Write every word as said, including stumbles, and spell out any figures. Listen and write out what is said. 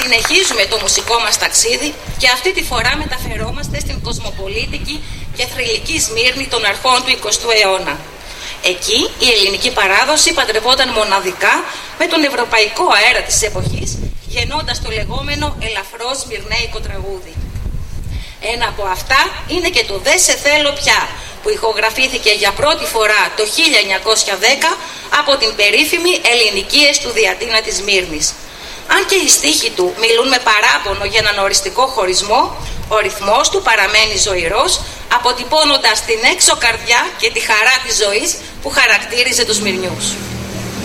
Συνεχίζουμε το μουσικό μας ταξίδι και αυτή τη φορά μεταφερόμαστε στην κοσμοπολίτικη και θρυλική Σμύρνη των αρχών του εικοστού αιώνα. Εκεί η ελληνική παράδοση παντρευόταν μοναδικά με τον ευρωπαϊκό αέρα της εποχής, γεννώντας το λεγόμενο ελαφρό σμυρνέικο τραγούδι. Ένα από αυτά είναι και το «Δε σε θέλω πια», που ηχογραφήθηκε για πρώτη φορά το χίλια εννιακόσια δέκα από την περίφημη ελληνική εστουδιαντίνα της Σμύρνης. Αν και οι στίχοι του μιλούν με παράπονο για έναν οριστικό χωρισμό, ο ρυθμός του παραμένει ζωηρός, αποτυπώνοντας την έξω καρδιά και τη χαρά της ζωής που χαρακτήριζε τους Σμυρνιούς.